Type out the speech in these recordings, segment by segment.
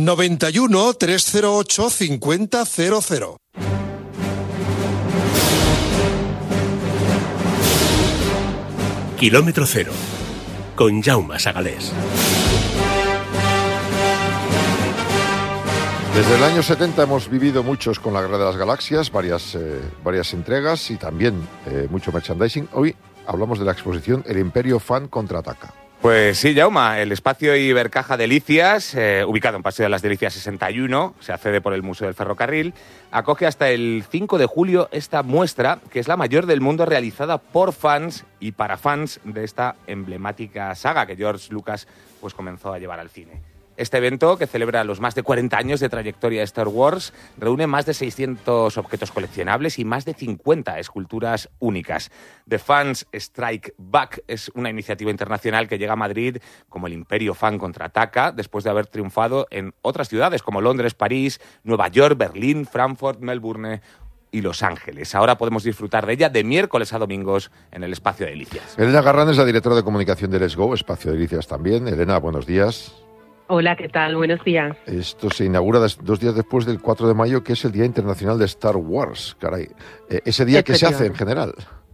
91 308 5000. Kilómetro Cero, con Jaume Sagalés. Desde el año 70 hemos vivido muchos con la Guerra de las Galaxias, varias entregas y también mucho merchandising. Hoy hablamos de la exposición El Imperio Fan Contraataca. Pues sí, Jaume, el espacio Ibercaja Delicias, ubicado en Paseo de las Delicias 61, se accede por el Museo del Ferrocarril, acoge hasta el 5 de julio esta muestra, que es la mayor del mundo realizada por fans y para fans de esta emblemática saga que George Lucas pues comenzó a llevar al cine. Este evento, que celebra los más de 40 años de trayectoria de Star Wars, reúne más de 600 objetos coleccionables y más de 50 esculturas únicas. The Fans Strike Back es una iniciativa internacional que llega a Madrid como el Imperio Fan Contraataca, después de haber triunfado en otras ciudades como Londres, París, Nueva York, Berlín, Frankfurt, Melbourne y Los Ángeles. Ahora podemos disfrutar de ella de miércoles a domingos en el Espacio Delicias. Elena Garrán es la directora de comunicación de Let's Go, Espacio Delicias también. Elena, buenos días. Hola, ¿qué tal? Buenos días. Esto se inaugura 2 días después del 4 de mayo, que es el Día Internacional de Star Wars. Caray, ¿ese día qué se hace en general?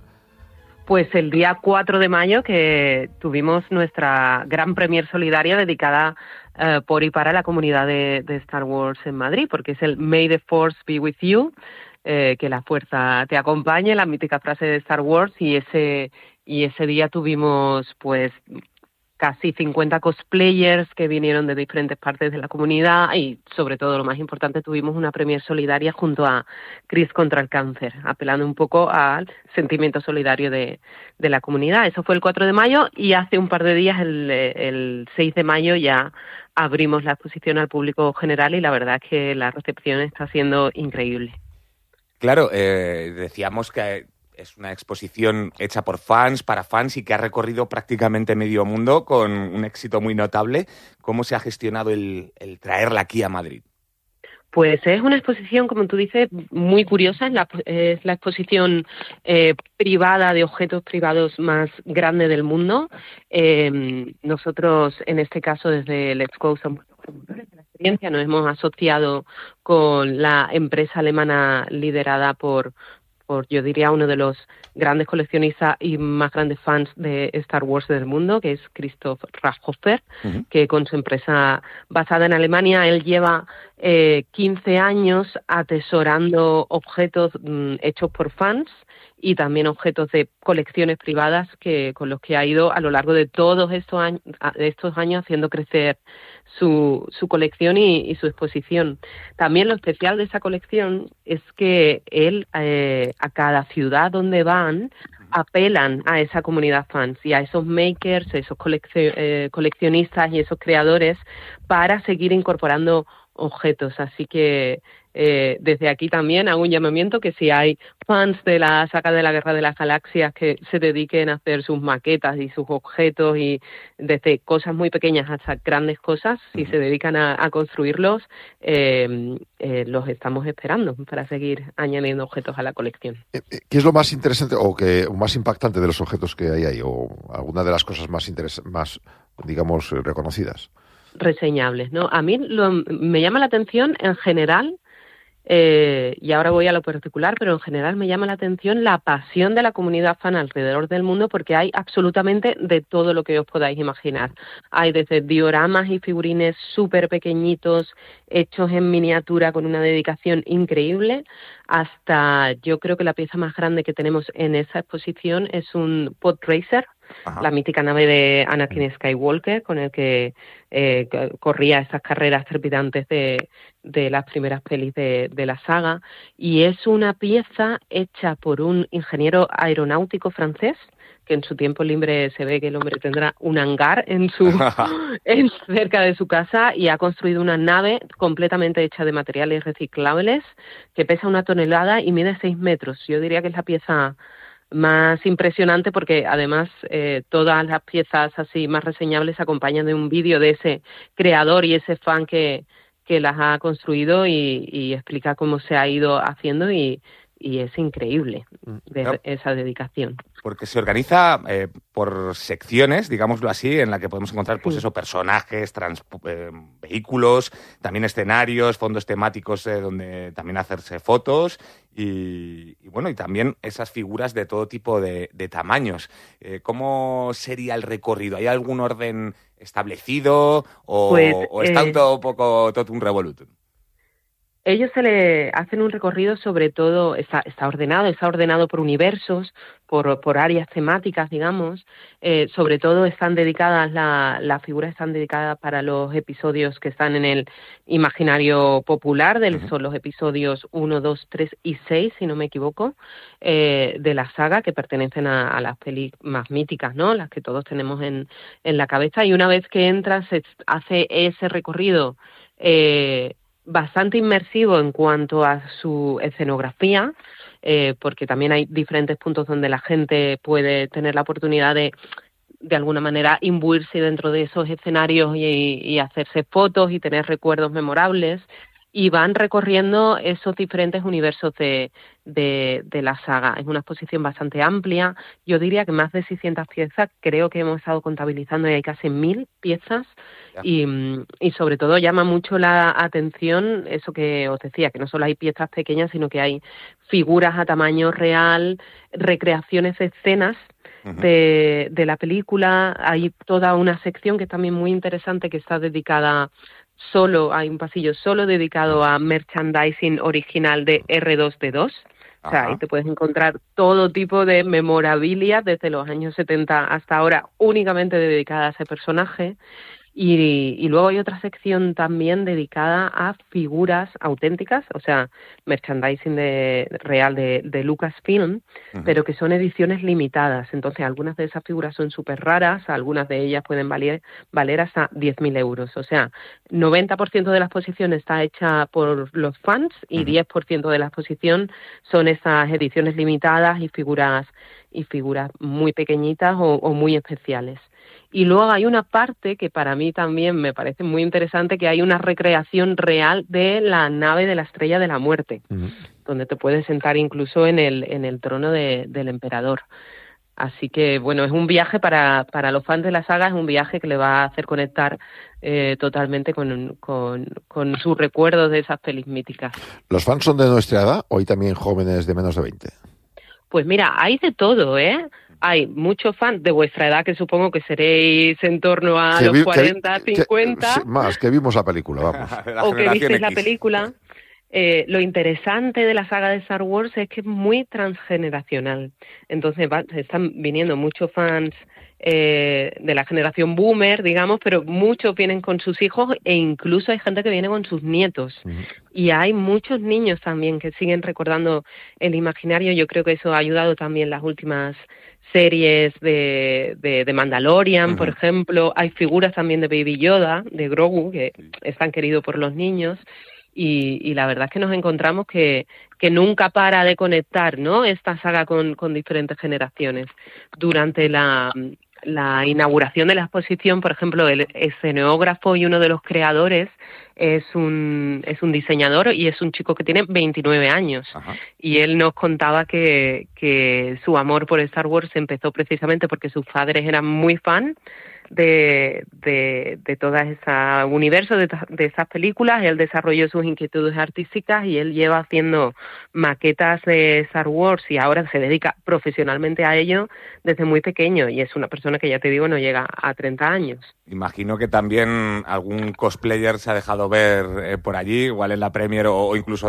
Pues el día 4 de mayo que tuvimos nuestra gran premier solidaria dedicada por y para la comunidad de Star Wars en Madrid, porque es el May the Force be with you, que la fuerza te acompañe, la mítica frase de Star Wars, y ese día tuvimos pues casi 50 cosplayers que vinieron de diferentes partes de la comunidad y, sobre todo, lo más importante, tuvimos una premier solidaria junto a Chris contra el cáncer, apelando un poco al sentimiento solidario de la comunidad. Eso fue el 4 de mayo y hace un par de días, el 6 de mayo, ya abrimos la exposición al público general y la verdad es que la recepción está siendo increíble. Claro, decíamos que es una exposición hecha por fans, para fans, y que ha recorrido prácticamente medio mundo con un éxito muy notable. ¿Cómo se ha gestionado el traerla aquí a Madrid? Pues es una exposición, como tú dices, muy curiosa. Es la exposición privada de objetos privados más grande del mundo. Nosotros, en este caso, desde Let's Go, somos promotores de la experiencia. Nos hemos asociado con la empresa alemana liderada por yo diría, uno de los grandes coleccionistas y más grandes fans de Star Wars del mundo, que es Christoph Rathhofer, que con su empresa basada en Alemania, él lleva 15 años atesorando objetos hechos por fans y también objetos de colecciones privadas con los que ha ido a lo largo de todos estos años haciendo crecer su colección y su exposición. También lo especial de esa colección es que él, a cada ciudad donde van, apelan a esa comunidad fans y a esos makers, a esos coleccionistas y esos creadores para seguir incorporando objetos. Así que desde aquí también hago un llamamiento que si hay fans de la saga de la Guerra de las Galaxias que se dediquen a hacer sus maquetas y sus objetos, y desde cosas muy pequeñas hasta grandes cosas, si se dedican a construirlos, los estamos esperando para seguir añadiendo objetos a la colección. ¿Qué es lo más interesante o más impactante de los objetos que hay ahí, o alguna de las cosas más digamos, reconocidas? Reseñables, ¿no? A mí me llama la atención en general, y ahora voy a lo particular, pero en general me llama la atención la pasión de la comunidad fan alrededor del mundo, porque hay absolutamente de todo lo que os podáis imaginar. Hay desde dioramas y figurines súper pequeñitos, hechos en miniatura con una dedicación increíble, hasta yo creo que la pieza más grande que tenemos en esa exposición es un pod racer. Ajá. La mítica nave de Anakin Skywalker, con el que corría esas carreras trepidantes de las primeras pelis de la saga, y es una pieza hecha por un ingeniero aeronáutico francés, que en su tiempo libre se ve que el hombre tendrá un hangar cerca de su casa, y ha construido una nave completamente hecha de materiales reciclables que pesa 1 tonelada y mide 6 metros. Yo diría que es la pieza más impresionante, porque además todas las piezas así más reseñables se acompañan de un vídeo de ese creador y ese fan que las ha construido y explica cómo se ha ido haciendo, y y es increíble ver esa dedicación. Porque se organiza por secciones, digámoslo así, en la que podemos encontrar, pues eso, personajes, vehículos, también escenarios, fondos temáticos donde también hacerse fotos y bueno, y también esas figuras de todo tipo de tamaños. ¿Cómo sería el recorrido? ¿Hay algún orden establecido o está todo un revolutum? Ellos se le hacen un recorrido, sobre todo, está ordenado por universos, por áreas temáticas, digamos. Sobre todo están dedicadas, las figuras están dedicadas para los episodios que están en el imaginario popular, son los episodios 1, 2, 3 y 6, si no me equivoco, de la saga, que pertenecen a las pelis más míticas, ¿no? Las que todos tenemos en la cabeza. Y una vez que entras, se hace ese recorrido bastante inmersivo en cuanto a su escenografía, porque también hay diferentes puntos donde la gente puede tener la oportunidad de alguna manera imbuirse dentro de esos escenarios y hacerse fotos y tener recuerdos memorables, y van recorriendo esos diferentes universos de la saga. Es una exposición bastante amplia, yo diría que más de 600 piezas, creo que hemos estado contabilizando y hay casi 1000 piezas, y sobre todo llama mucho la atención eso que os decía, que no solo hay piezas pequeñas, sino que hay figuras a tamaño real, recreaciones de escenas de la película. Hay toda una sección que es también muy interesante, que está dedicada hay un pasillo solo dedicado a merchandising original de R2D2. O sea, ahí te puedes encontrar todo tipo de memorabilia desde los años 70 hasta ahora, únicamente dedicada a ese personaje. Y luego hay otra sección también dedicada a figuras auténticas, o sea, merchandising real de Lucasfilm, pero que son ediciones limitadas. Entonces, algunas de esas figuras son súper raras, algunas de ellas pueden valer hasta 10.000 euros. O sea, 90% de la exposición está hecha por los fans y 10% de la exposición son esas ediciones limitadas y figuras muy pequeñitas o muy especiales. Y luego hay una parte que para mí también me parece muy interesante, que hay una recreación real de la nave de la Estrella de la Muerte, donde te puedes sentar incluso en el trono del emperador. Así que, bueno, es un viaje para los fans de la saga, es un viaje que le va a hacer conectar totalmente con sus recuerdos de esas pelis míticas. ¿Los fans son de nuestra edad o hay también jóvenes de menos de 20? Pues mira, hay de todo, ¿eh? Hay muchos fans de vuestra edad, que supongo que seréis en torno a los 40, 50. Más, que vimos la película, vamos. O que visteis la película. Lo interesante de la saga de Star Wars es que es muy transgeneracional. Entonces están viniendo muchos fans de la generación boomer, digamos, pero muchos vienen con sus hijos e incluso hay gente que viene con sus nietos. Y hay muchos niños también que siguen recordando el imaginario. Yo creo que eso ha ayudado también las últimas series de Mandalorian, por ejemplo. Hay figuras también de Baby Yoda, de Grogu, que están queridos por los niños. Y la verdad es que nos encontramos que nunca para de conectar, ¿no?, esta saga con diferentes generaciones. Durante la inauguración de la exposición, por ejemplo, el escenógrafo y uno de los creadores es un diseñador y es un chico que tiene 29 años. Y él nos contaba que su amor por Star Wars empezó precisamente porque sus padres eran muy fan de todo ese universo, de esas películas. Él desarrolló sus inquietudes artísticas y él lleva haciendo maquetas de Star Wars y ahora se dedica profesionalmente a ello desde muy pequeño, y es una persona que, ya te digo, no llega a 30 años. Imagino que también algún cosplayer se ha dejado ver por allí, igual en la premier o incluso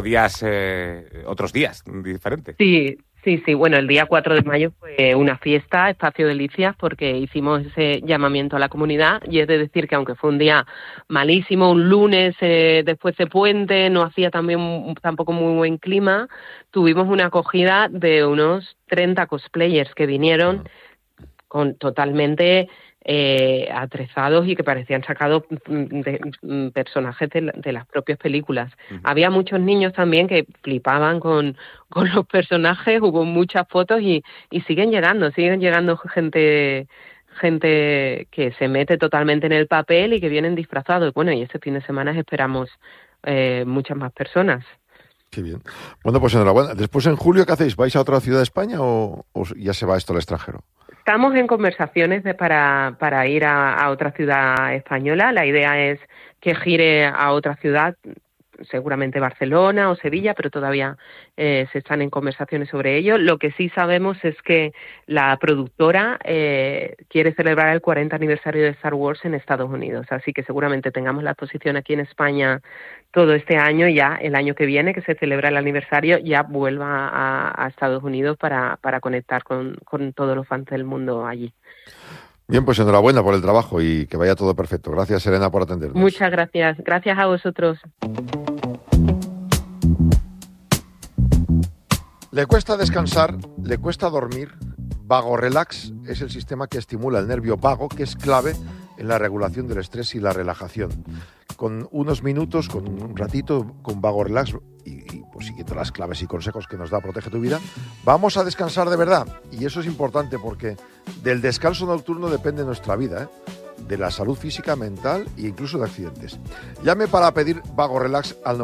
otros días diferentes. Sí, bueno, el día 4 de mayo fue una fiesta, Espacio Delicias, porque hicimos ese llamamiento a la comunidad, y es de decir que aunque fue un día malísimo, un lunes después de puente, no hacía tampoco muy buen clima, tuvimos una acogida de unos 30 cosplayers que vinieron totalmente atrezados y que parecían sacados de personajes de las propias películas. Había muchos niños también que flipaban con los personajes, hubo muchas fotos y siguen llegando gente que se mete totalmente en el papel y que vienen disfrazados. Bueno, y este fin de semana esperamos muchas más personas. Qué bien. Bueno, pues enhorabuena. Después, en julio, ¿qué hacéis? ¿Vais a otra ciudad de España o ya se va esto al extranjero? Estamos en conversaciones para ir a otra ciudad española. La idea es que gire a otra ciudad, seguramente Barcelona o Sevilla, pero todavía se están en conversaciones sobre ello. Lo que sí sabemos es que la productora quiere celebrar el 40 aniversario de Star Wars en Estados Unidos, así que seguramente tengamos la exposición aquí en España todo este año, ya el año que viene, que se celebra el aniversario, ya vuelva a Estados Unidos para conectar con todos los fans del mundo allí. Bien, pues enhorabuena por el trabajo y que vaya todo perfecto. Gracias, Elena, por atendernos. Muchas gracias. Gracias a vosotros. Le cuesta descansar, le cuesta dormir. Vago Relax es el sistema que estimula el nervio vago, que es clave en la regulación del estrés y la relajación. Con unos minutos, con un ratito, con Vago Relax y pues siguiendo las claves y consejos que nos da Protege tu Vida, vamos a descansar de verdad. Y eso es importante porque del descanso nocturno depende nuestra vida, de la salud física, mental e incluso de accidentes. Llame para pedir Vago Relax al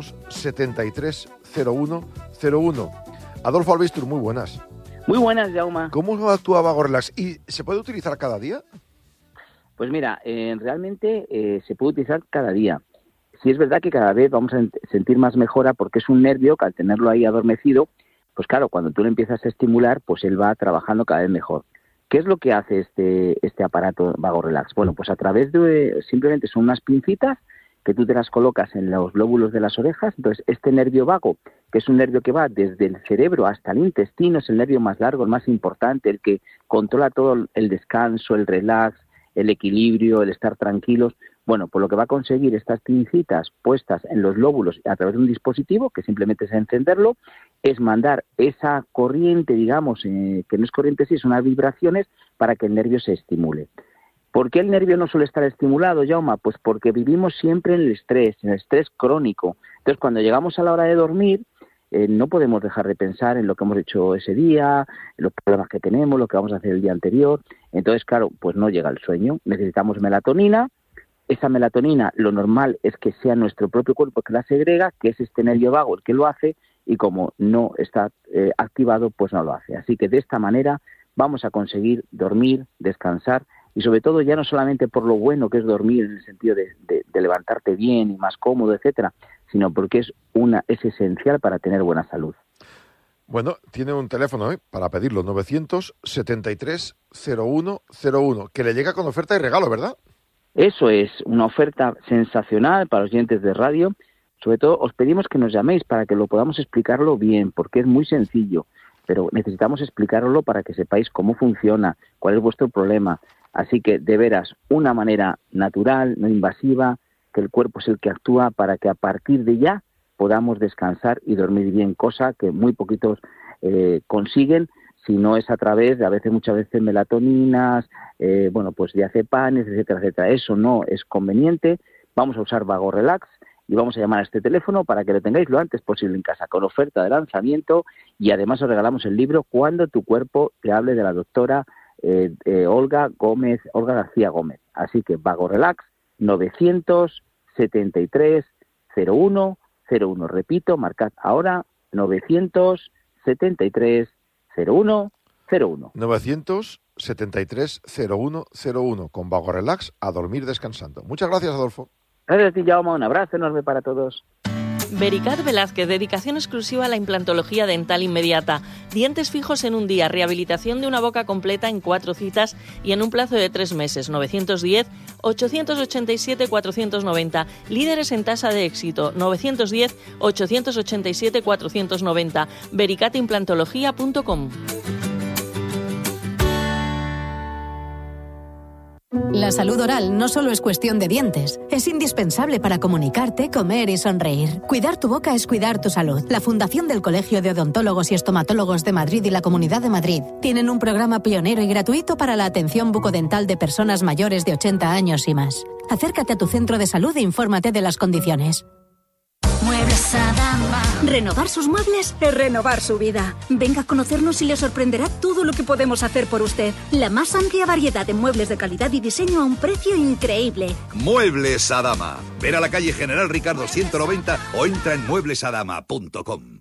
973 0101. Adolfo Albistur, muy buenas. Muy buenas, Jaume. ¿Cómo actúa Vago Relax? ¿Y se puede utilizar cada día? Pues mira, realmente se puede utilizar cada día. Sí es verdad que cada vez vamos a sentir más mejora porque es un nervio que al tenerlo ahí adormecido, pues claro, cuando tú lo empiezas a estimular, pues él va trabajando cada vez mejor. ¿Qué es lo que hace este aparato Vago Relax? Bueno, pues a través de, simplemente son unas pincitas que tú te las colocas en los lóbulos de las orejas. Entonces, este nervio vago, que es un nervio que va desde el cerebro hasta el intestino, es el nervio más largo, el más importante, el que controla todo el descanso, el relax, el equilibrio, el estar tranquilos. Bueno, pues lo que va a conseguir estas pincitas puestas en los lóbulos a través de un dispositivo, que simplemente es encenderlo, es mandar esa corriente, digamos, que no es corriente, sí, son unas vibraciones para que el nervio se estimule. ¿Por qué el nervio no suele estar estimulado, Jaume? Pues porque vivimos siempre en el estrés crónico. Entonces, cuando llegamos a la hora de dormir, no podemos dejar de pensar en lo que hemos hecho ese día, en los problemas que tenemos, lo que vamos a hacer el día anterior. Entonces, claro, pues no llega el sueño. Necesitamos melatonina. Esa melatonina, lo normal es que sea nuestro propio cuerpo que la segrega, que es este nervio vago el que lo hace, y como no está activado, pues no lo hace. Así que de esta manera vamos a conseguir dormir, descansar, y sobre todo ya no solamente por lo bueno que es dormir en el sentido de levantarte bien y más cómodo, etcétera, sino porque es esencial para tener buena salud. Bueno, tiene un teléfono para pedirlo, 973 0101, que le llega con oferta y regalo, ¿verdad? Eso es, una oferta sensacional para los oyentes de radio. Sobre todo os pedimos que nos llaméis para que lo podamos explicarlo bien, porque es muy sencillo, pero necesitamos explicarlo para que sepáis cómo funciona, cuál es vuestro problema. Así que, de veras, una manera natural, no invasiva, que el cuerpo es el que actúa para que a partir de ya podamos descansar y dormir bien, cosa que muy poquitos consiguen, si no es a través de, a veces, muchas veces, melatoninas, pues diazepanes, etcétera, etcétera. Eso no es conveniente. Vamos a usar Vago Relax y vamos a llamar a este teléfono para que lo tengáis lo antes posible en casa, con oferta de lanzamiento, y además os regalamos el libro Cuando tu cuerpo te hable, de la doctora Olga García Gómez. Así que Vago Relax, 973 0101. Repito, marcad ahora, 973 0101. 973 0101, con Vago Relax, a dormir descansando. Muchas gracias, Adolfo. Gracias a ti, Jaume. Un abrazo enorme para todos. Vericat Velázquez, dedicación exclusiva a la implantología dental inmediata. Dientes fijos en un día, rehabilitación de una boca completa en 4 citas y en un plazo de 3 meses. 910-887-490. Líderes en tasa de éxito. 910-887-490. vericatimplantología.com. La salud oral no solo es cuestión de dientes, es indispensable para comunicarte, comer y sonreír. Cuidar tu boca es cuidar tu salud. La Fundación del Colegio de Odontólogos y Estomatólogos de Madrid y la Comunidad de Madrid tienen un programa pionero y gratuito para la atención bucodental de personas mayores de 80 años y más. Acércate a tu centro de salud e infórmate de las condiciones. Muebles Adama. Renovar sus muebles es renovar su vida. Venga a conocernos y le sorprenderá todo lo que podemos hacer por usted. La más amplia variedad de muebles de calidad y diseño a un precio increíble. Muebles Adama. Ven a la calle General Ricardo 190 o entra en mueblesadama.com.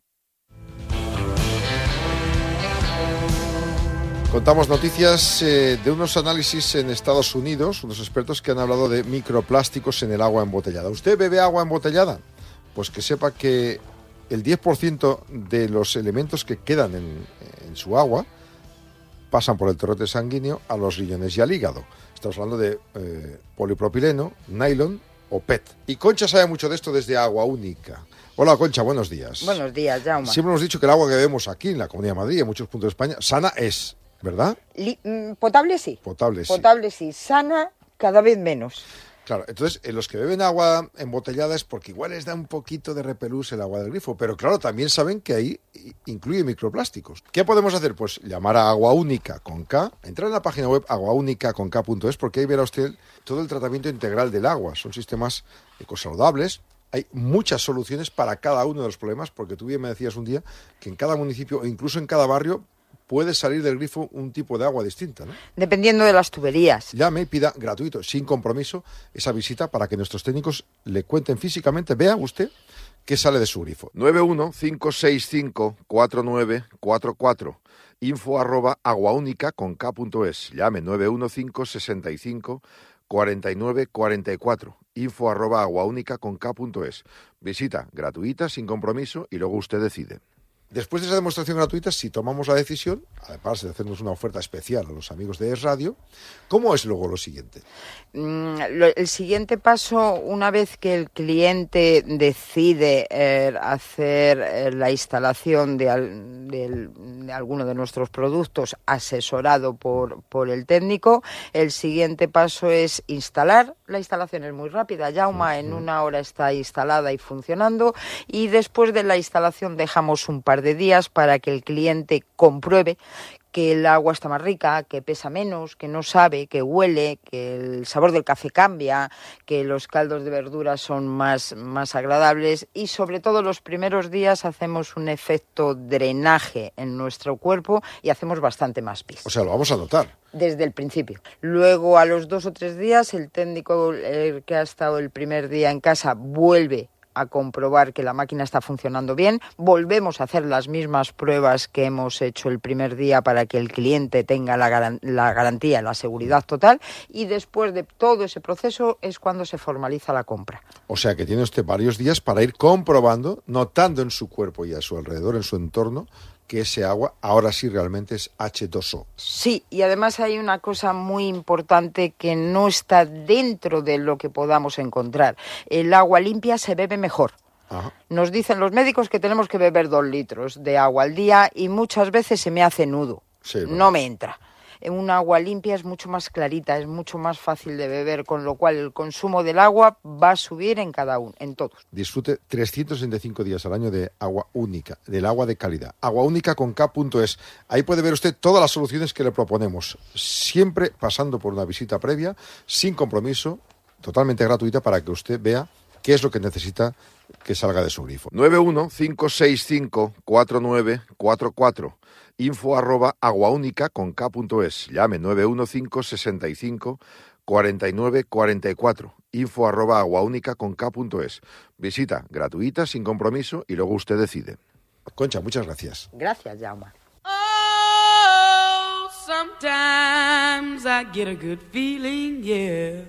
Contamos noticias de unos análisis en Estados Unidos, unos expertos que han hablado de microplásticos en el agua embotellada. ¿Usted bebe agua embotellada? Pues que sepa que el 10% de los elementos que quedan en su agua pasan por el torrente sanguíneo a los riñones y al hígado. Estamos hablando de polipropileno, nylon o PET. Y Concha sabe mucho de esto desde Agua Única. Hola Concha, buenos días. Buenos días, Jaume. Siempre hemos dicho que el agua que bebemos aquí en la Comunidad de Madrid y en muchos puntos de España, sana es, ¿verdad? Potable sí. Potable sí. Potable sí. Sana cada vez menos. Claro, entonces los que beben agua embotellada es porque igual les da un poquito de repelús el agua del grifo, pero claro, también saben que ahí incluye microplásticos. ¿Qué podemos hacer? Pues llamar a Agua Única con K, entrar en la página web aguaunicaconk.es, porque ahí verá usted todo el tratamiento integral del agua. Son sistemas ecosaludables. Hay muchas soluciones para cada uno de los problemas, porque tú bien me decías un día que en cada municipio e incluso en cada barrio puede salir del grifo un tipo de agua distinta, ¿no? Dependiendo de las tuberías. Llame y pida gratuito, sin compromiso, esa visita para que nuestros técnicos le cuenten físicamente, vea usted qué sale de su grifo. 915654944, info@aguaunicaconk.es. Llame 915654944, info@aguaunicaconk.es. Visita gratuita, sin compromiso, y luego usted decide. Después de esa demostración gratuita, si tomamos la decisión, además de hacernos una oferta especial a los amigos de Es Radio, ¿cómo es luego lo siguiente? El siguiente paso, una vez que el cliente decide hacer la instalación de alguno de nuestros productos asesorado por el técnico, el siguiente paso es instalar. La instalación es muy rápida, Jaume, en 1 hora está instalada y funcionando, y después de la instalación dejamos un par de días para que el cliente compruebe que el agua está más rica, que pesa menos, que no sabe, que huele, que el sabor del café cambia, que los caldos de verduras son más agradables, y sobre todo los primeros días hacemos un efecto drenaje en nuestro cuerpo y hacemos bastante más pis. O sea, lo vamos a notar. Desde el principio. Luego, a los 2 o 3 días, el técnico que ha estado el primer día en casa vuelve a comprobar que la máquina está funcionando bien. Volvemos a hacer las mismas pruebas que hemos hecho el primer día para que el cliente tenga la garantía, la seguridad total, y después de todo ese proceso es cuando se formaliza la compra. O sea que tiene usted varios días para ir comprobando, notando en su cuerpo y a su alrededor, en su entorno, que ese agua ahora sí realmente es H2O. Sí, y además hay una cosa muy importante que no está dentro de lo que podamos encontrar. El agua limpia se bebe mejor. Ajá. Nos dicen los médicos que tenemos que beber 2 litros de agua al día y muchas veces se me hace nudo. Sí, bueno. No me entra. Un agua limpia es mucho más clarita, es mucho más fácil de beber, con lo cual el consumo del agua va a subir en cada uno, en todos. Disfrute 365 días al año de Agua Única, del agua de calidad. Aguaunicaconk.es. Ahí puede ver usted todas las soluciones que le proponemos, siempre pasando por una visita previa, sin compromiso, totalmente gratuita, para que usted vea qué es lo que necesita que salga de su grifo. 915654944. info@aguaunicaconk.es. Llame 915654944. info@aguaunicaconk.es. Visita gratuita, sin compromiso, y luego usted decide. Concha, muchas gracias. Gracias, Jaume. Oh, sometimes I get a good feeling, yeah.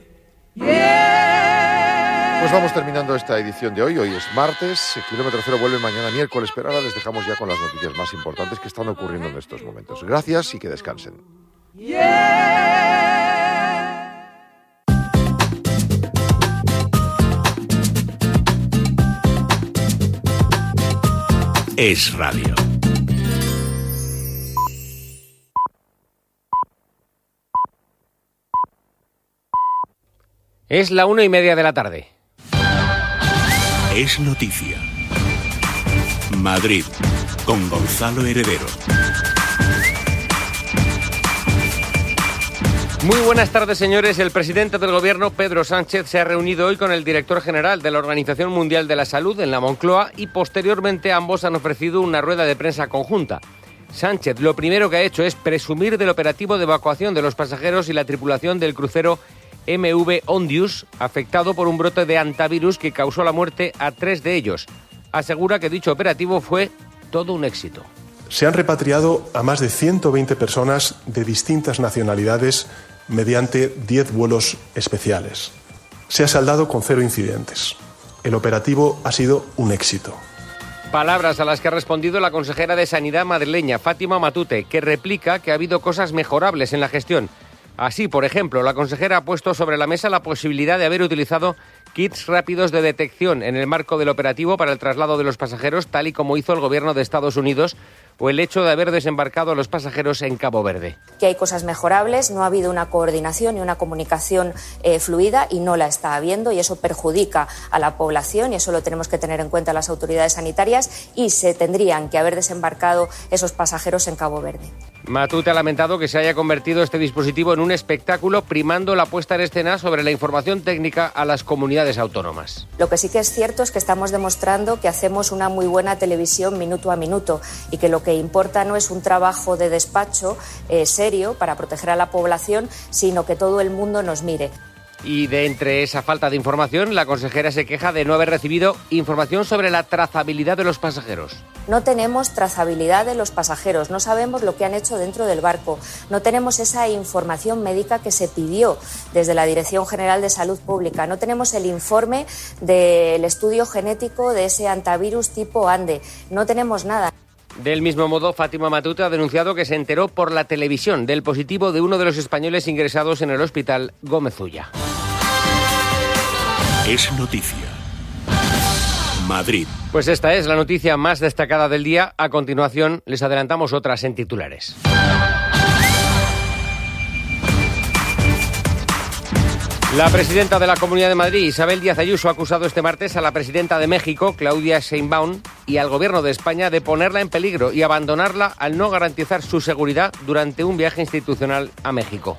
Yeah. Pues vamos terminando esta edición de hoy. Hoy es martes, Kilómetro Cero vuelve mañana miércoles, pero ahora les dejamos ya con las noticias más importantes que están ocurriendo en estos momentos. Gracias y que descansen. Es Radio. Es la 1:30 de la tarde. Es noticia. Madrid, con Gonzalo Heredero. Muy buenas tardes, señores. El presidente del Gobierno, Pedro Sánchez, se ha reunido hoy con el director general de la Organización Mundial de la Salud en la Moncloa y posteriormente ambos han ofrecido una rueda de prensa conjunta. Sánchez lo primero que ha hecho es presumir del operativo de evacuación de los pasajeros y la tripulación del crucero MV Ondius, afectado por un brote de hantavirus que causó la muerte a 3 de ellos. Asegura que dicho operativo fue todo un éxito. Se han repatriado a más de 120 personas de distintas nacionalidades mediante 10 vuelos especiales. Se ha saldado con 0 incidentes. El operativo ha sido un éxito. Palabras a las que ha respondido la consejera de Sanidad madrileña, Fátima Matute, que replica que ha habido cosas mejorables en la gestión. Así, por ejemplo, la consejera ha puesto sobre la mesa la posibilidad de haber utilizado kits rápidos de detección en el marco del operativo para el traslado de los pasajeros, tal y como hizo el Gobierno de Estados Unidos, o el hecho de haber desembarcado a los pasajeros en Cabo Verde. Que hay cosas mejorables, no ha habido una coordinación y una comunicación fluida y no la está habiendo y eso perjudica a la población y eso lo tenemos que tener en cuenta las autoridades sanitarias y se tendrían que haber desembarcado esos pasajeros en Cabo Verde. Matute ha lamentado que se haya convertido este dispositivo en un espectáculo primando la puesta en escena sobre la información técnica a las comunidades autónomas. Lo que sí que es cierto es que estamos demostrando que hacemos una muy buena televisión minuto a minuto y que lo que importa no es un trabajo de despacho serio para proteger a la población, sino que todo el mundo nos mire. Y de entre esa falta de información, la consejera se queja de no haber recibido información sobre la trazabilidad de los pasajeros. No tenemos trazabilidad de los pasajeros, no sabemos lo que han hecho dentro del barco, no tenemos esa información médica que se pidió desde la Dirección General de Salud Pública, no tenemos el informe del estudio genético de ese hantavirus tipo Ande, no tenemos nada. Del mismo modo, Fátima Matute ha denunciado que se enteró por la televisión del positivo de uno de los españoles ingresados en el hospital Gómez Ulla. Es noticia. Madrid. Pues esta es la noticia más destacada del día. A continuación, les adelantamos otras en titulares. La presidenta de la Comunidad de Madrid, Isabel Díaz Ayuso, ha acusado este martes a la presidenta de México, Claudia Sheinbaum, y al Gobierno de España de ponerla en peligro y abandonarla al no garantizar su seguridad durante un viaje institucional a México.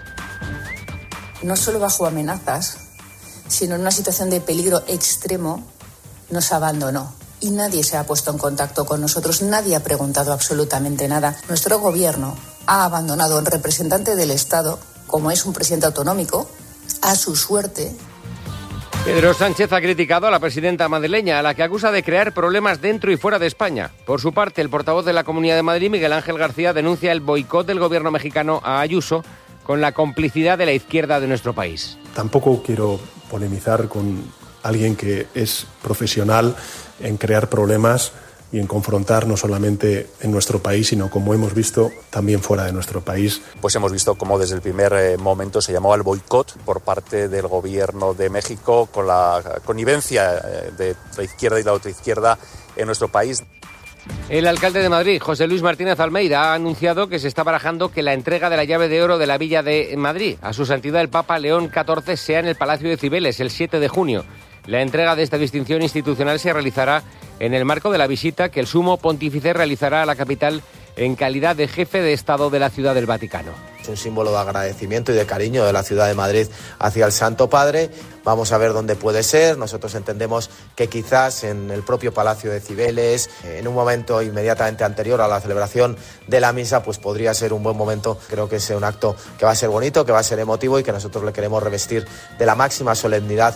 No solo bajo amenazas, sino en una situación de peligro extremo, nos abandonó. Y nadie se ha puesto en contacto con nosotros, nadie ha preguntado absolutamente nada. Nuestro Gobierno ha abandonado a un representante del Estado, como es un presidente autonómico, a su suerte. Pedro Sánchez ha criticado a la presidenta madrileña, a la que acusa de crear problemas dentro y fuera de España. Por su parte, el portavoz de la Comunidad de Madrid, Miguel Ángel García, denuncia el boicot del gobierno mexicano a Ayuso con la complicidad de la izquierda de nuestro país. Tampoco quiero polemizar con alguien que es profesional en crear problemas y en confrontar no solamente en nuestro país, sino como hemos visto también fuera de nuestro país. Pues hemos visto cómo desde el primer momento se llamó al boicot por parte del gobierno de México con la connivencia de la izquierda y la ultraizquierda en nuestro país. El alcalde de Madrid, José Luis Martínez Almeida, ha anunciado que se está barajando que la entrega de la llave de oro de la Villa de Madrid a su santidad el Papa León XIV sea en el Palacio de Cibeles el 7 de junio. La entrega de esta distinción institucional se realizará en el marco de la visita que el Sumo Pontífice realizará a la capital en calidad de jefe de Estado de la Ciudad del Vaticano. Es un símbolo de agradecimiento y de cariño de la Ciudad de Madrid hacia el Santo Padre. Vamos a ver dónde puede ser. Nosotros entendemos que quizás en el propio Palacio de Cibeles, en un momento inmediatamente anterior a la celebración de la misa, pues podría ser un buen momento. Creo que es un acto que va a ser bonito, que va a ser emotivo y que nosotros le queremos revestir de la máxima solemnidad.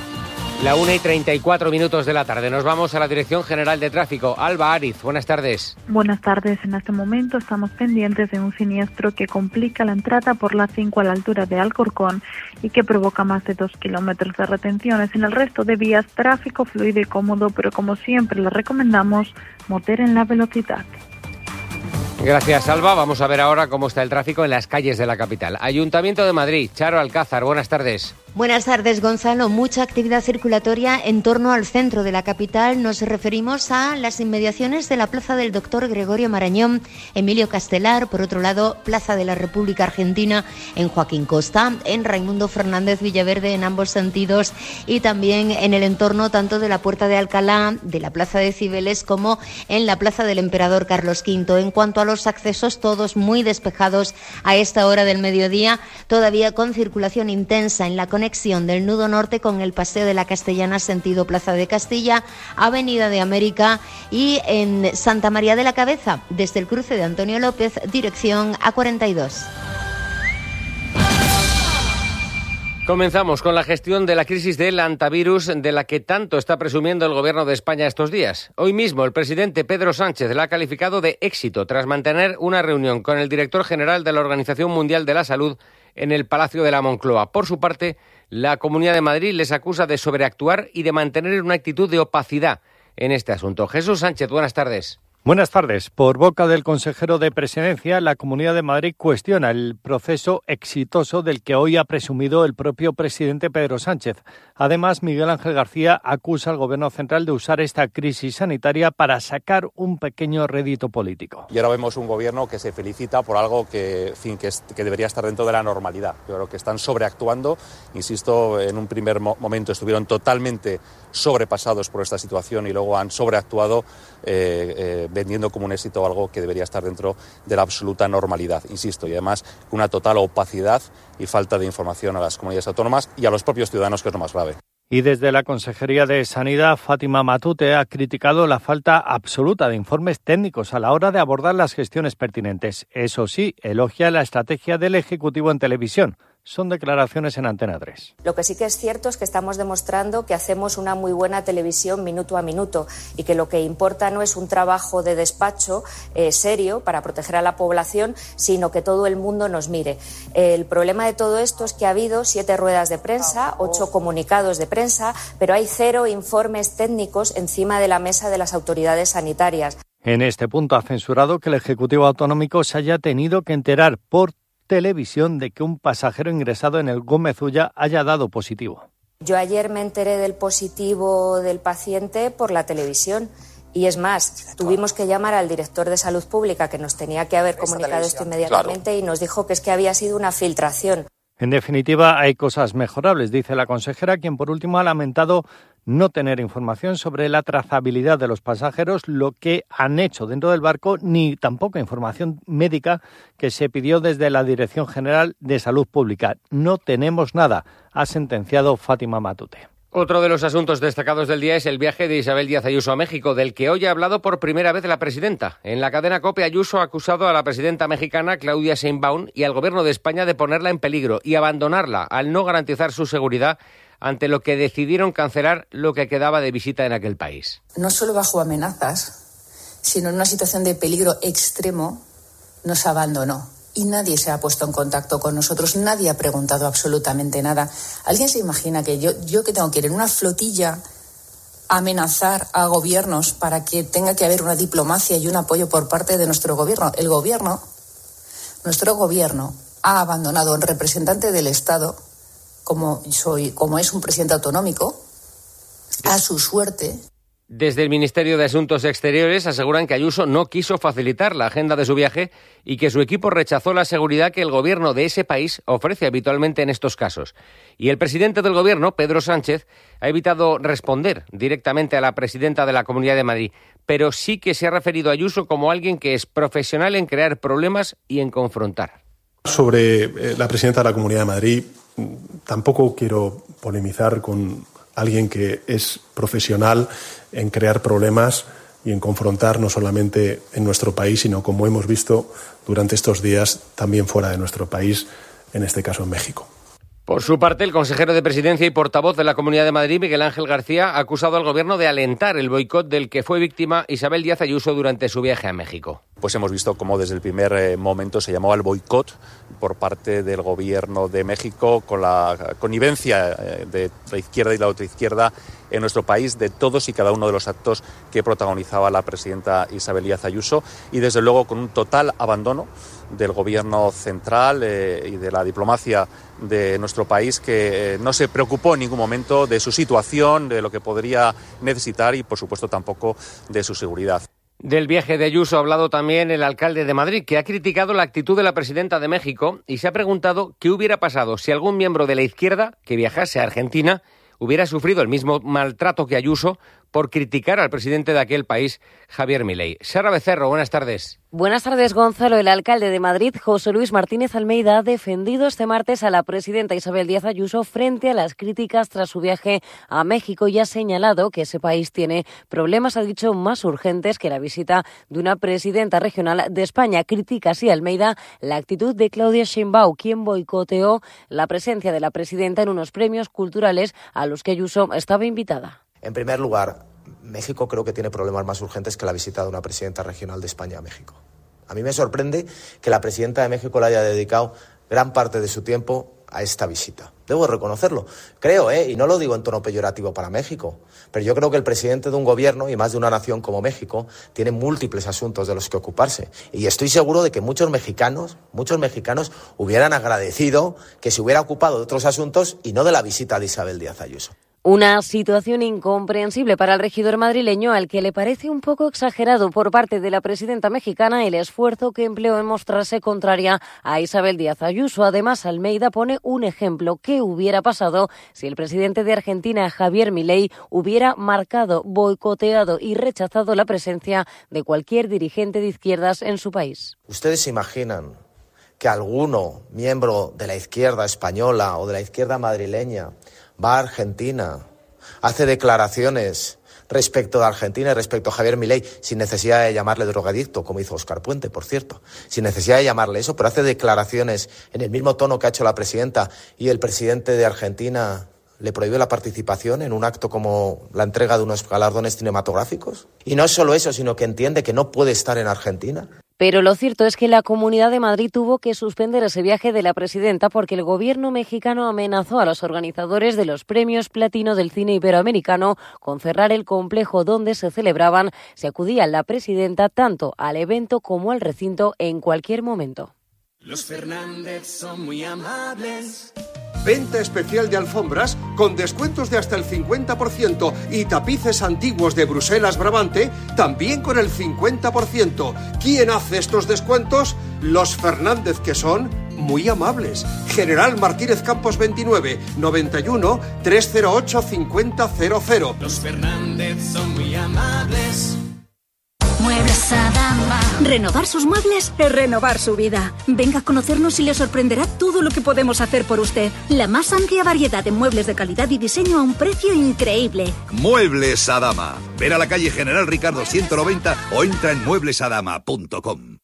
La 1:34 de la tarde. Nos vamos a la Dirección General de Tráfico. Alba Ariz, buenas tardes. Buenas tardes. En este momento estamos pendientes de un siniestro que complica la entrada por la 5 a la altura de Alcorcón y que provoca más de 2 kilómetros de retenciones. En el resto de vías, tráfico fluido y cómodo, pero como siempre les recomendamos, moderen la velocidad. Gracias, Alba. Vamos a ver ahora cómo está el tráfico en las calles de la capital. Ayuntamiento de Madrid, Charo Alcázar, buenas tardes. Buenas tardes, Gonzalo. Mucha actividad circulatoria en torno al centro de la capital. Nos referimos a las inmediaciones de la Plaza del Doctor Gregorio Marañón, Emilio Castelar, por otro lado, Plaza de la República Argentina en Joaquín Costa, en Raimundo Fernández Villaverde en ambos sentidos y también en el entorno tanto de la Puerta de Alcalá, de la Plaza de Cibeles como en la Plaza del Emperador Carlos V. En cuanto a los accesos, todos muy despejados a esta hora del mediodía, todavía con circulación intensa en la conexión del nudo norte con el Paseo de la Castellana sentido Plaza de Castilla, Avenida de América y en Santa María de la Cabeza, desde el cruce de Antonio López, dirección A42. Comenzamos con la gestión de la crisis del hantavirus de la que tanto está presumiendo el Gobierno de España estos días. Hoy mismo el presidente Pedro Sánchez la ha calificado de éxito tras mantener una reunión con el director general de la Organización Mundial de la Salud en el Palacio de la Moncloa. Por su parte, la Comunidad de Madrid les acusa de sobreactuar y de mantener una actitud de opacidad en este asunto. Jesús Sánchez, buenas tardes. Buenas tardes. Por boca del consejero de Presidencia, la Comunidad de Madrid cuestiona el proceso exitoso del que hoy ha presumido el propio presidente Pedro Sánchez. Además, Miguel Ángel García acusa al Gobierno central de usar esta crisis sanitaria para sacar un pequeño rédito político. Y ahora vemos un Gobierno que se felicita por algo que debería estar dentro de la normalidad. Yo creo que están sobreactuando. Insisto, en un primer momento estuvieron totalmente sobrepasados por esta situación y luego han sobreactuado vendiendo como un éxito algo que debería estar dentro de la absoluta normalidad, insisto, y además con una total opacidad y falta de información a las comunidades autónomas y a los propios ciudadanos, que es lo más grave. Y desde la Consejería de Sanidad, Fátima Matute ha criticado la falta absoluta de informes técnicos a la hora de abordar las gestiones pertinentes. Eso sí, elogia la estrategia del Ejecutivo en televisión. Son declaraciones en Antena 3. Lo que sí que es cierto es que estamos demostrando que hacemos una muy buena televisión minuto a minuto y que lo que importa no es un trabajo de despacho serio para proteger a la población, sino que todo el mundo nos mire. El problema de todo esto es que ha habido 7 ruedas de prensa, 8 comunicados de prensa, pero hay 0 informes técnicos encima de la mesa de las autoridades sanitarias. En este punto ha censurado que el Ejecutivo Autonómico se haya tenido que enterar por televisión de que un pasajero ingresado en el Gómez Ulla haya dado positivo. Yo ayer me enteré del positivo del paciente por la televisión y es más, tuvimos que llamar al director de Salud Pública que nos tenía que haber comunicado esto inmediatamente y nos dijo que es que había sido una filtración. En definitiva, hay cosas mejorables, dice la consejera, quien por último ha lamentado no tener información sobre la trazabilidad de los pasajeros, lo que han hecho dentro del barco, ni tampoco información médica que se pidió desde la Dirección General de Salud Pública. No tenemos nada, ha sentenciado Fátima Matute. Otro de los asuntos destacados del día es el viaje de Isabel Díaz Ayuso a México, del que hoy ha hablado por primera vez la presidenta. En la cadena COPE, Ayuso ha acusado a la presidenta mexicana, Claudia Sheinbaum, y al Gobierno de España de ponerla en peligro y abandonarla al no garantizar su seguridad, ante lo que decidieron cancelar lo que quedaba de visita en aquel país. No solo bajo amenazas, sino en una situación de peligro extremo, nos abandonó. Y nadie se ha puesto en contacto con nosotros, nadie ha preguntado absolutamente nada. ¿Alguien se imagina que yo que tengo que ir en una flotilla a amenazar a gobiernos para que tenga que haber una diplomacia y un apoyo por parte de nuestro gobierno? Nuestro gobierno ha abandonado a un representante del Estado, como es un presidente autonómico, a su suerte. Desde el Ministerio de Asuntos Exteriores aseguran que Ayuso no quiso facilitar la agenda de su viaje y que su equipo rechazó la seguridad que el gobierno de ese país ofrece habitualmente en estos casos. Y el presidente del gobierno, Pedro Sánchez, ha evitado responder directamente a la presidenta de la Comunidad de Madrid, pero sí que se ha referido a Ayuso como alguien que es profesional en crear problemas y en confrontar. Sobre la presidenta de la Comunidad de Madrid, tampoco quiero polemizar con alguien que es profesional en crear problemas y en confrontar no solamente en nuestro país, sino, como hemos visto durante estos días, también fuera de nuestro país, en este caso en México. Por su parte, el consejero de Presidencia y portavoz de la Comunidad de Madrid, Miguel Ángel García, ha acusado al Gobierno de alentar el boicot del que fue víctima Isabel Díaz Ayuso durante su viaje a México. Pues hemos visto cómo desde el primer momento se llamó al boicot por parte del gobierno de México, con la connivencia de la izquierda y la ultraizquierda en nuestro país, de todos y cada uno de los actos que protagonizaba la presidenta Isabel Díaz Ayuso, y desde luego con un total abandono del gobierno central y de la diplomacia de nuestro país, que no se preocupó en ningún momento de su situación, de lo que podría necesitar y por supuesto tampoco de su seguridad. Del viaje de Ayuso ha hablado también el alcalde de Madrid, que ha criticado la actitud de la presidenta de México y se ha preguntado qué hubiera pasado si algún miembro de la izquierda que viajase a Argentina hubiera sufrido el mismo maltrato que Ayuso por criticar al presidente de aquel país, Javier Milei. Sara Becerro, buenas tardes. Buenas tardes, Gonzalo. El alcalde de Madrid, José Luis Martínez Almeida, ha defendido este martes a la presidenta Isabel Díaz Ayuso frente a las críticas tras su viaje a México y ha señalado que ese país tiene problemas, ha dicho, más urgentes que la visita de una presidenta regional de España. Critica así Almeida la actitud de Claudia Sheinbaum, quien boicoteó la presencia de la presidenta en unos premios culturales a los que Ayuso estaba invitada. En primer lugar, México creo que tiene problemas más urgentes que la visita de una presidenta regional de España a México. A mí me sorprende que la presidenta de México le haya dedicado gran parte de su tiempo a esta visita. Debo reconocerlo. Creo, y no lo digo en tono peyorativo para México, pero yo creo que el presidente de un gobierno y más de una nación como México tiene múltiples asuntos de los que ocuparse. Y estoy seguro de que muchos mexicanos hubieran agradecido que se hubiera ocupado de otros asuntos y no de la visita de Isabel Díaz Ayuso. Una situación incomprensible para el regidor madrileño, al que le parece un poco exagerado por parte de la presidenta mexicana el esfuerzo que empleó en mostrarse contraria a Isabel Díaz Ayuso. Además, Almeida pone un ejemplo. ¿Qué hubiera pasado si el presidente de Argentina, Javier Milei, hubiera marcado, boicoteado y rechazado la presencia de cualquier dirigente de izquierdas en su país? ¿Ustedes se imaginan que alguno, miembro de la izquierda española o de la izquierda madrileña, va a Argentina, hace declaraciones respecto de Argentina y respecto a Javier Milei, sin necesidad de llamarle drogadicto, como hizo Óscar Puente, por cierto, sin necesidad de llamarle eso, pero hace declaraciones en el mismo tono que ha hecho la presidenta, y el presidente de Argentina le prohíbe la participación en un acto como la entrega de unos galardones cinematográficos? Y no es solo eso, sino que entiende que no puede estar en Argentina. Pero lo cierto es que la Comunidad de Madrid tuvo que suspender ese viaje de la presidenta porque el gobierno mexicano amenazó a los organizadores de los premios Platino del cine iberoamericano con cerrar el complejo donde se celebraban si acudía la presidenta tanto al evento como al recinto en cualquier momento. Los Fernández son muy amables. Venta especial de alfombras con descuentos de hasta el 50% y tapices antiguos de Bruselas Brabante también con el 50%. ¿Quién hace estos descuentos? Los Fernández, que son muy amables. General Martínez Campos 29, 91 308 5000. Los Fernández son muy amables. Muebles Adama. Renovar sus muebles es renovar su vida. Venga a conocernos y le sorprenderá todo lo que podemos hacer por usted. La más amplia variedad de muebles de calidad y diseño a un precio increíble. Muebles Adama. Ven a la calle General Ricardo 190 o entra en mueblesadama.com.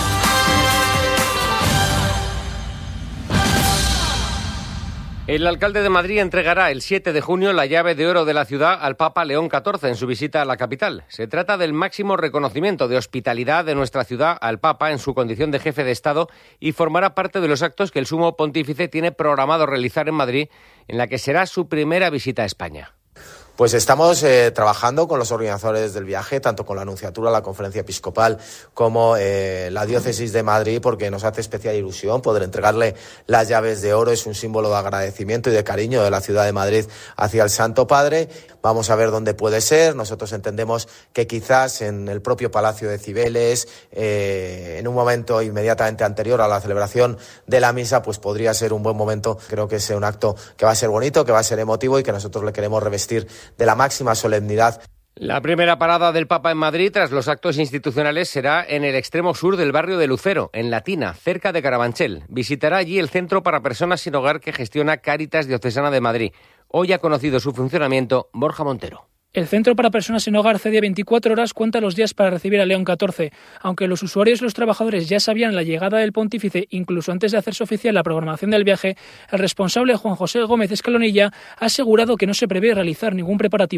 El alcalde de Madrid entregará el 7 de junio la llave de oro de la ciudad al Papa León XIV en su visita a la capital. Se trata del máximo reconocimiento de hospitalidad de nuestra ciudad al Papa en su condición de jefe de Estado y formará parte de los actos que el Sumo Pontífice tiene programado realizar en Madrid, en la que será su primera visita a España. Pues estamos trabajando con los organizadores del viaje, tanto con la Nunciatura, la Conferencia Episcopal, como la Diócesis de Madrid, porque nos hace especial ilusión poder entregarle las llaves de oro. Es un símbolo de agradecimiento y de cariño de la ciudad de Madrid hacia el Santo Padre. Vamos a ver dónde puede ser. Nosotros entendemos que quizás en el propio Palacio de Cibeles, en un momento inmediatamente anterior a la celebración de la misa, pues podría ser un buen momento. Creo que es un acto que va a ser bonito, que va a ser emotivo y que nosotros le queremos revestir de la máxima solemnidad. La primera parada del Papa en Madrid tras los actos institucionales será en el extremo sur del barrio de Lucero, en Latina, cerca de Carabanchel. Visitará allí el centro para personas sin hogar que gestiona Cáritas Diocesana de Madrid. Hoy ha conocido su funcionamiento Borja Montero. El Centro para Personas sin Hogar cede 24 horas cuenta los días para recibir a León XIV. Aunque los usuarios y los trabajadores ya sabían la llegada del pontífice incluso antes de hacerse oficial la programación del viaje, el responsable Juan José Gómez Escalonilla ha asegurado que no se prevé realizar ningún preparativo.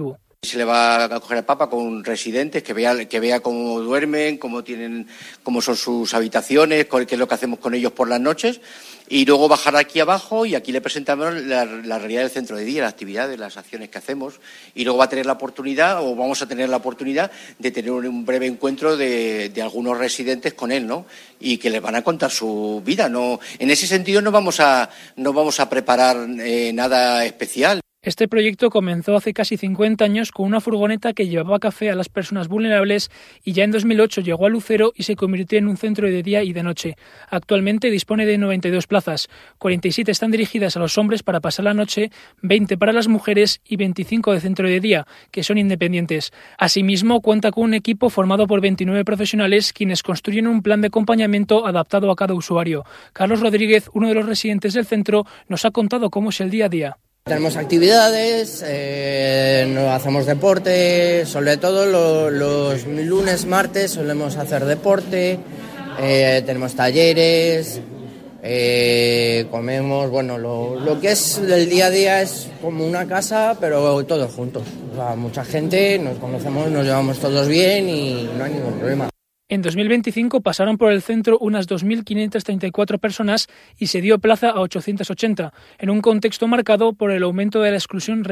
Se le va a coger al Papa con residentes, que vea cómo duermen, cómo son sus habitaciones, qué es lo que hacemos con ellos por las noches, y luego bajar aquí abajo y aquí le presentamos la realidad del centro de día, las actividades, las acciones que hacemos, y luego vamos a tener la oportunidad de tener un breve encuentro de algunos residentes con él, ¿no? Y que les van a contar su vida. No, en ese sentido no vamos a preparar nada especial. Este proyecto comenzó hace casi 50 años con una furgoneta que llevaba café a las personas vulnerables y ya en 2008 llegó a Lucero y se convirtió en un centro de día y de noche. Actualmente dispone de 92 plazas, 47 están dirigidas a los hombres para pasar la noche, 20 para las mujeres y 25 de centro de día, que son independientes. Asimismo, cuenta con un equipo formado por 29 profesionales quienes construyen un plan de acompañamiento adaptado a cada usuario. Carlos Rodríguez, uno de los residentes del centro, nos ha contado cómo es el día a día. Tenemos actividades, hacemos deporte, sobre todo los lunes, martes solemos hacer deporte, tenemos talleres, comemos, lo que es el día a día es como una casa, pero todos juntos. O sea, mucha gente, nos conocemos, nos llevamos todos bien y no hay ningún problema. En 2025 pasaron por el centro unas 2.534 personas y se dio plaza a 880, en un contexto marcado por el aumento de la exclusión